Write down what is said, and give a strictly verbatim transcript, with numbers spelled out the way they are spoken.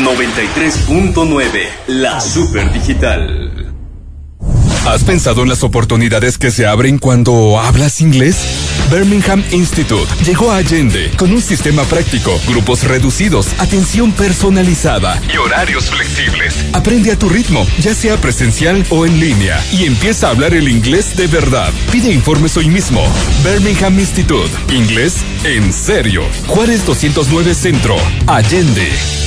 noventa y tres punto nueve, la Super Digital. ¿Has pensado en las oportunidades que se abren cuando hablas inglés? Birmingham Institute llegó a Allende con un sistema práctico, grupos reducidos, atención personalizada y horarios flexibles. Aprende a tu ritmo, ya sea presencial o en línea, y empieza a hablar el inglés de verdad. Pide informes hoy mismo. Birmingham Institute. Inglés en serio. Juárez doscientos nueve Centro, Allende.